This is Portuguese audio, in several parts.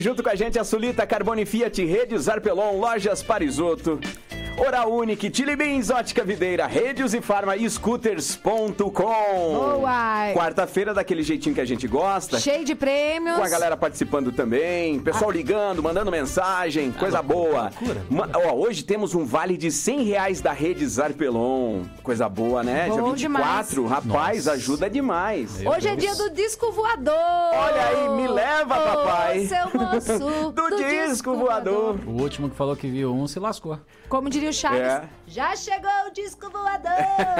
Junto com a gente, a Sulita, Carbone Fiat, Redes Arpelon, Lojas Parisotto, Oral Unique, Chili Beans, Ótica Videira, Redes e Farma e Scooters.com. Boa! Quarta-feira, daquele jeitinho que a gente gosta. Cheio de prêmios. Com a galera participando também, pessoal ligando, mandando mensagem, coisa boa. Hoje temos um vale de R$100 da Redes Arpelon. Coisa boa, né? Bom Dia 24, demais. rapaz, ajuda demais. Hoje é dia do disco voador. Olha aí, me leva, papai. Seu moço do disco voador. O último que falou que viu um se lascou. Como diria o Chaves, É. já chegou o disco voador.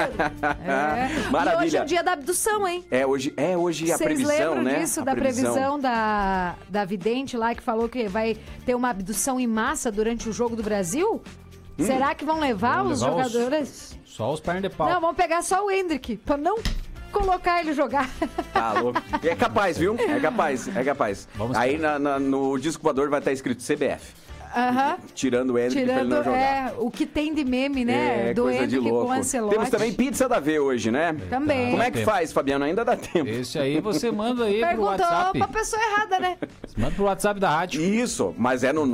Maravilha. E hoje é o dia da abdução, hein? Hoje a Vocês previsão, lembram né? disso, A da previsão da vidente lá que falou que vai ter uma abdução em massa durante o Jogo do Brasil? Será que vão levar os jogadores? Só os pernas de pau. Não, vão pegar só o Hendrick, pra não colocar ele jogar. Tá louco. É capaz, viu? É capaz. Vamos aí no disco voador vai estar escrito CBF. Aham. Tirando o Hendrick pra ele não jogar. O que tem de meme, né? Do coisa de Hendrick louco. com o Ancelotti. Temos também pizza da V hoje, né? Também. Como é que faz, Fabiano? Ainda dá tempo. Esse aí você manda aí pro Perguntou WhatsApp. pra pessoa errada, né? Manda pro WhatsApp da rádio. Isso, mas é no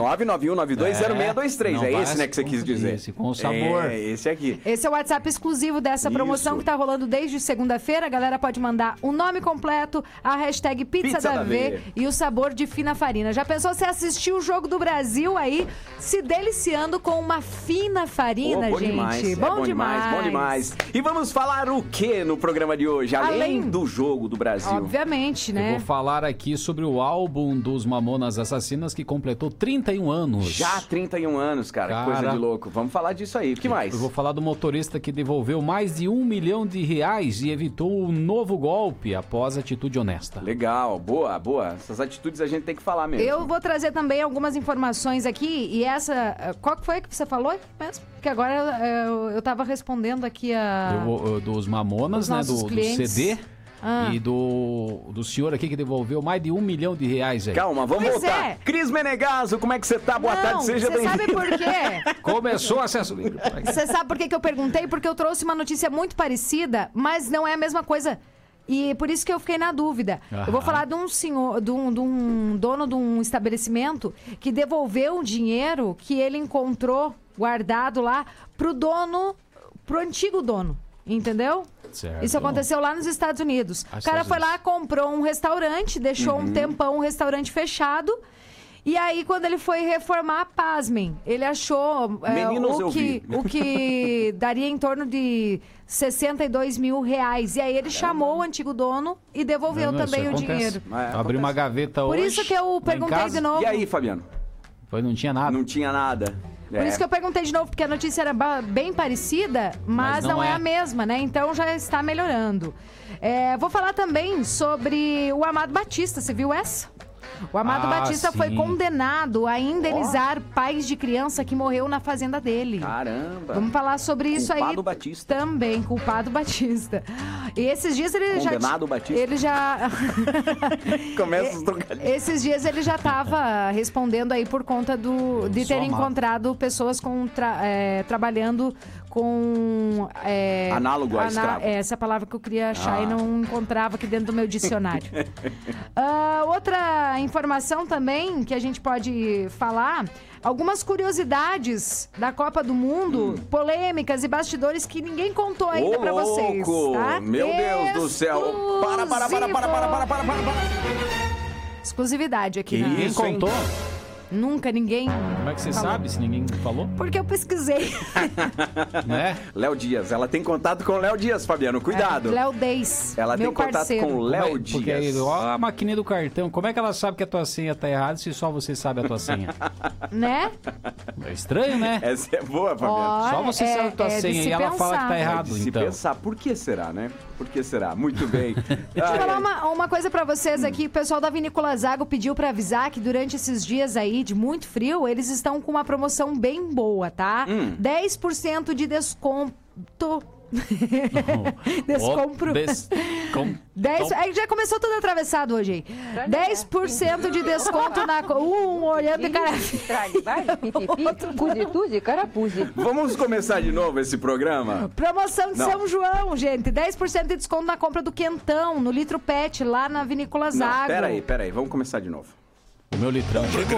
991920623. Não É vai esse, né, que você quis dizer. esse, com sabor. É, esse aqui. Esse é o WhatsApp exclusivo dessa promoção Isso. que tá rolando desde segunda-feira. A galera pode mandar o nome completo, a hashtag Pizza da V e o sabor de fina farina. Já pensou você assistir o Jogo do Brasil aí, se deliciando com uma fina farina, Bom gente? demais. Bom demais. E vamos falar o que no programa de hoje? Além do Jogo do Brasil. Obviamente, Eu né? vou falar aqui sobre o álbum dos Mamonas Assassinas que completou 31 anos. Já 31 anos, cara. Coisa de louco. Vamos falar disso aí. O que mais? Eu vou falar do motorista que devolveu mais de R$1 milhão e evitou um novo golpe após atitude honesta. Legal, boa. Essas atitudes a gente tem que falar mesmo. Eu vou trazer também algumas informações aqui e essa... Qual que foi que você falou mesmo? Porque agora eu tava respondendo aqui Dos Mamonas, os né? nossos Do clientes. CD. E do senhor aqui que devolveu mais de R$1 milhão aí. Calma, vamos Pois voltar. é. Cris Menegaso, como é que você tá? Boa tarde, seja Você sabe bem-vindo. por quê? Começou o acesso livre. Você sabe por que eu perguntei? Porque eu trouxe uma notícia muito parecida, mas não é a mesma coisa. E por isso que eu fiquei na dúvida. Eu vou falar de um senhor, de um dono de um estabelecimento que devolveu o dinheiro que ele encontrou guardado lá pro antigo dono. Entendeu? Certo. Isso aconteceu lá nos Estados Unidos. O cara Estados foi lá, comprou um restaurante, deixou um tempão o restaurante fechado. E aí, quando ele foi reformar, pasmem, ele achou Meninos, eu vi. o que daria em torno de R$62 mil. E aí ele chamou o antigo dono e devolveu também o dinheiro. Abriu uma gaveta Por hoje. isso que eu lá em perguntei casa. de novo. E aí, Fabiano? Foi, não tinha nada. Não tinha nada. Por isso que eu perguntei de novo, porque a notícia era bem parecida, mas não é a mesma, né? Então já está melhorando. Vou falar também sobre o Amado Batista, você viu essa? O Amado Batista foi condenado a indenizar pais de criança que morreu na fazenda dele. Caramba. Vamos falar sobre isso aí. Culpado Batista. Também, culpado Batista. E esses dias ele Condenado Batista. Ele já... Começa os trocadilhos. Esses dias ele já estava respondendo aí por conta de ter encontrado pessoas trabalhando com... análogo a escravo. Essa palavra que eu queria achar e não encontrava aqui dentro do meu dicionário. Outra informação também que a gente pode falar... Algumas curiosidades da Copa do Mundo, polêmicas e bastidores que ninguém contou ainda pra vocês, tá? Meu Deus do céu. Para. Exclusividade aqui. Ninguém contou? Nunca ninguém... Como é que você sabe se ninguém falou? Porque eu pesquisei. Né? Léo Dias. Ela tem contato com o Léo Dias, Fabiano. Cuidado. Léo Deis, Ela meu tem contato parceiro. com o Léo Porque Dias. aí, ó a maquininha do cartão. Como é que ela sabe que a tua senha tá errada se só você sabe a tua senha? Né? É estranho, né? Essa é boa, Fabiano. Olha, Só você sabe a tua de senha se e ela fala que tá pensar. errado, Se então. pensar, por que será, né? Por que será? Muito bem. Deixa eu falar uma coisa pra vocês aqui. O pessoal da Vinícola Zago pediu pra avisar que durante esses dias aí de muito frio, eles estão com uma promoção bem boa, tá? 10% de desconto. Descompro. 10, já começou tudo atravessado hoje aí. 10% de desconto na... olhando de cara... Vamos começar de novo esse programa? Promoção de São João, gente. 10% de desconto na compra do quentão, no litro PET, lá na Vinícola Zago. Peraí. Vamos começar de novo. O meu litrão chegou.